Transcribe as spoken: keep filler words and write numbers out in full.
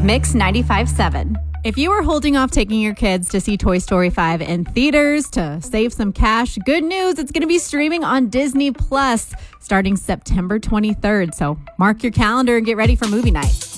Mix ninety-five point seven. If you are holding off taking your kids to see Toy Story five in theaters to save some cash, good news, it's going to be streaming on Disney Plus starting September twenty-third. So mark your calendar and get ready for movie night.